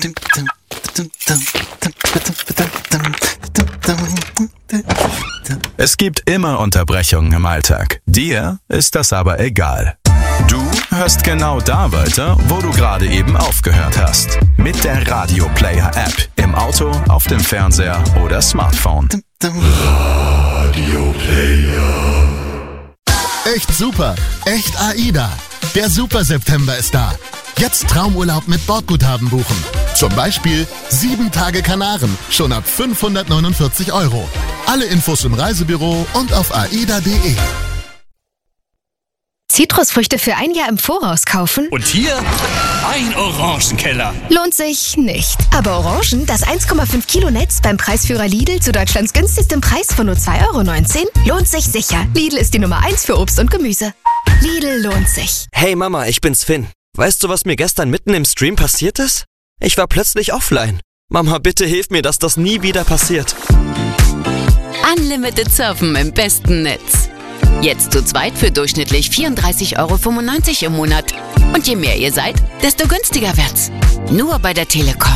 Es gibt immer Unterbrechungen im Alltag. Dir ist das aber egal. Du hörst genau da weiter, wo du gerade eben aufgehört hast. Mit der Radio Player App. Im Auto, auf dem Fernseher oder Smartphone. Radio Player. Echt super. Echt AIDA. Der Super September ist da. Jetzt Traumurlaub mit Bordguthaben buchen. Zum Beispiel 7 Tage Kanaren, schon ab 549 €. Alle Infos im Reisebüro und auf aida.de. Zitrusfrüchte für ein Jahr im Voraus kaufen? Und hier ein Orangenkeller. Lohnt sich nicht. Aber Orangen, das 1,5 Kilo Netz beim Preisführer Lidl zu Deutschlands günstigstem Preis von nur 2,19 €, lohnt sich sicher. Lidl ist die Nummer 1 für Obst und Gemüse. Lidl lohnt sich. Hey Mama, ich bin's Finn. Weißt du, was mir gestern mitten im Stream passiert ist? Ich war plötzlich offline. Mama, bitte hilf mir, dass das nie wieder passiert. Unlimited Surfen im besten Netz. Jetzt zu zweit für durchschnittlich 34,95 € im Monat. Und je mehr ihr seid, desto günstiger wird's. Nur bei der Telekom.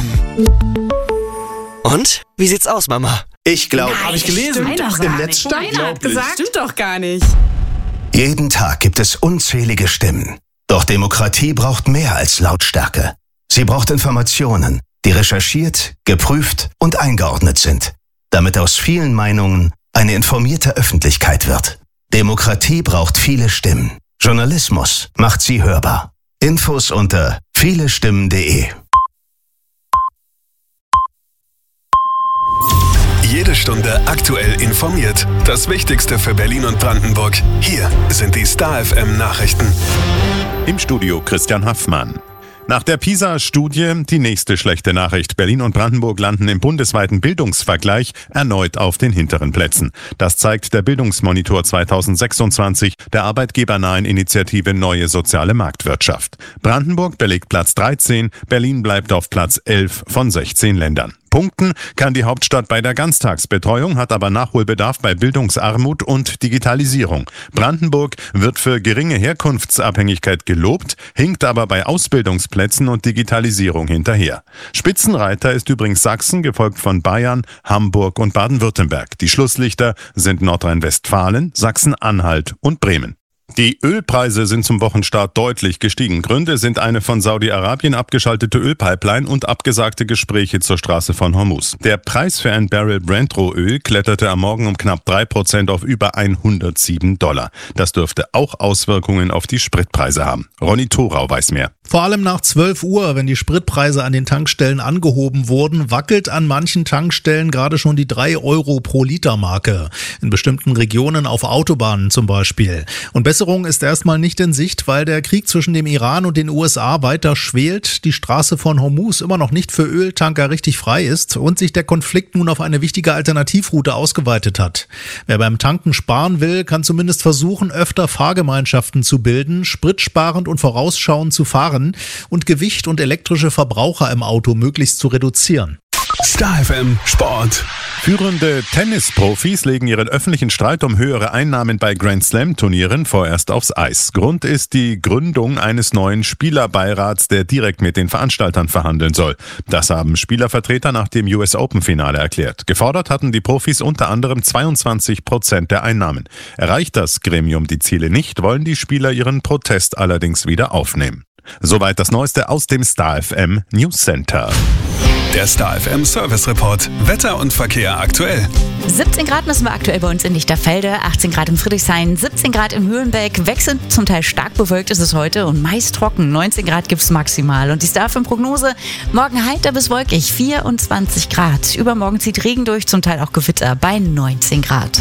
Und? Wie sieht's aus, Mama? Ich glaube, habe ich gelesen, im Netz stand. Keiner hat gesagt, stimmt doch gar nicht. Jeden Tag gibt es unzählige Stimmen. Doch Demokratie braucht mehr als Lautstärke. Sie braucht Informationen, die recherchiert, geprüft und eingeordnet sind, damit aus vielen Meinungen eine informierte Öffentlichkeit wird. Demokratie braucht viele Stimmen. Journalismus macht sie hörbar. Infos unter vielestimmen.de. Jede Stunde aktuell informiert. Das Wichtigste für Berlin und Brandenburg. Hier sind die Star FM Nachrichten. Im Studio Christian Haffmann. Nach der PISA-Studie die nächste schlechte Nachricht. Berlin und Brandenburg landen im bundesweiten Bildungsvergleich erneut auf den hinteren Plätzen. Das zeigt der Bildungsmonitor 2026 der arbeitgebernahen Initiative Neue Soziale Marktwirtschaft. Brandenburg belegt Platz 13, Berlin bleibt auf Platz 11 von 16 Ländern. Punkten kann die Hauptstadt bei der Ganztagsbetreuung, hat aber Nachholbedarf bei Bildungsarmut und Digitalisierung. Brandenburg wird für geringe Herkunftsabhängigkeit gelobt, hinkt aber bei Ausbildungsplätzen und Digitalisierung hinterher. Spitzenreiter ist übrigens Sachsen, gefolgt von Bayern, Hamburg und Baden-Württemberg. Die Schlusslichter sind Nordrhein-Westfalen, Sachsen-Anhalt und Bremen. Die Ölpreise sind zum Wochenstart deutlich gestiegen. Gründe sind eine von Saudi-Arabien abgeschaltete Ölpipeline und abgesagte Gespräche zur Straße von Hormuz. Der Preis für ein Barrel Brent-Rohöl kletterte am Morgen um knapp 3% auf über $107. Das dürfte auch Auswirkungen auf die Spritpreise haben. Ronny Thorau weiß mehr. Vor allem nach 12 Uhr, wenn die Spritpreise an den Tankstellen angehoben wurden, wackelt an manchen Tankstellen gerade schon die 3 € pro Liter Marke. In bestimmten Regionen auf Autobahnen zum Beispiel. Und Besserung ist erstmal nicht in Sicht, weil der Krieg zwischen dem Iran und den USA weiter schwelt, die Straße von Hormuz immer noch nicht für Öltanker richtig frei ist und sich der Konflikt nun auf eine wichtige Alternativroute ausgeweitet hat. Wer beim Tanken sparen will, kann zumindest versuchen, öfter Fahrgemeinschaften zu bilden, spritsparend und vorausschauend zu fahren und Gewicht und elektrische Verbraucher im Auto möglichst zu reduzieren. Star FM Sport. Führende Tennisprofis legen ihren öffentlichen Streit um höhere Einnahmen bei Grand Slam-Turnieren vorerst aufs Eis. Grund ist die Gründung eines neuen Spielerbeirats, der direkt mit den Veranstaltern verhandeln soll. Das haben Spielervertreter nach dem US Open-Finale erklärt. Gefordert hatten die Profis unter anderem 22% der Einnahmen. Erreicht das Gremium die Ziele nicht, wollen die Spieler ihren Protest allerdings wieder aufnehmen. Soweit das Neueste aus dem Star FM News Center. Der Star FM Service Report. Wetter und Verkehr aktuell. 17 Grad müssen wir aktuell bei uns in Lichterfelde, 18 Grad in Friedrichshain, 17 Grad in Höhenbeck. Wechselnd zum Teil stark bewölkt ist es heute und meist trocken. 19 Grad gibt's maximal. Und die Star FM Prognose: morgen heiter bis wolkig, 24 Grad. Übermorgen zieht Regen durch, zum Teil auch Gewitter bei 19 Grad.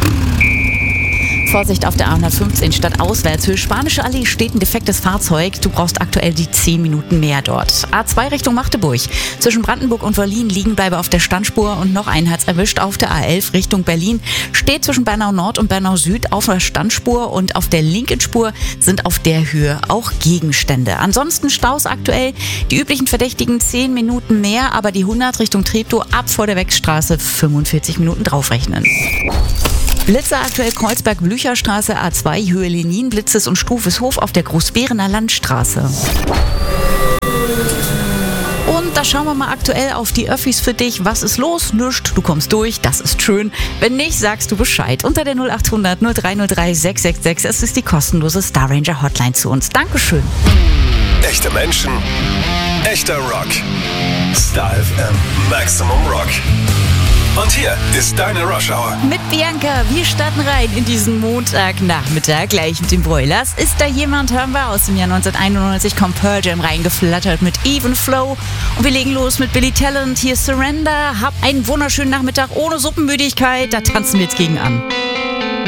Vorsicht auf der A115 stadtauswärts. Höhe Spanische Allee steht ein defektes Fahrzeug. Du brauchst aktuell die 10 Minuten mehr dort. A2 Richtung Magdeburg. Zwischen Brandenburg und Berlin Liegenbleibe auf der Standspur und noch einen hat's erwischt. Auf der A11 Richtung Berlin steht zwischen Bernau Nord und Bernau Süd auf der Standspur und auf der linken Spur sind auf der Höhe auch Gegenstände. Ansonsten Staus aktuell. Die üblichen Verdächtigen 10 Minuten mehr, aber die 100 Richtung Treptow ab vor der Wechsstraße 45 Minuten draufrechnen. Blitzer aktuell Kreuzberg-Blücherstraße, A2, Höhe Lenin, Blitzes und Stufeshof auf der Großberener Landstraße. Und Und da schauen wir mal aktuell auf die Öffis für dich. Was ist los? Nischt. Du kommst durch. Das ist schön. Wenn nicht, sagst du Bescheid. Unter der 0800 0303 666. Es ist die kostenlose Star Ranger Hotline zu uns. Dankeschön. Echte Menschen, echter Rock. Star FM Maximum Rock. Und hier ist deine Rush Hour. Mit Bianca, wir starten rein in diesen Montagnachmittag gleich mit den Broilers. Ist da jemand, hören wir aus dem Jahr 1991, kommt Pearl Jam reingeflattert mit Even Flow. Und wir legen los mit Billy Talent, hier Surrender. Hab einen wunderschönen Nachmittag ohne Suppenmüdigkeit, da tanzen wir jetzt gegen an.